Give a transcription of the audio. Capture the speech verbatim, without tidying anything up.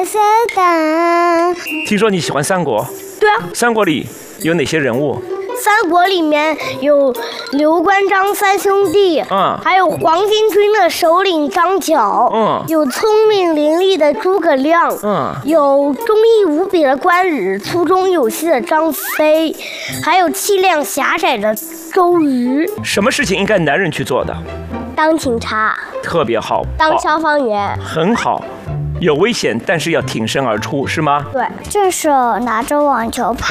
色的。 听说你喜欢三国？ 对啊， 三国里有哪些人物？ 三国里面有刘关张三兄弟， 嗯还有黄巾军的首领张角， 嗯有聪明伶俐的诸葛亮， 嗯有忠义无比的关羽，粗中有细的张飞，还有气量狭窄的周瑜。 什么事情应该男人去做的？ 当警察， 特别好， 当消防员。 很好。有危险，但是要挺身而出，是吗？ 对，这手拿着网球拍。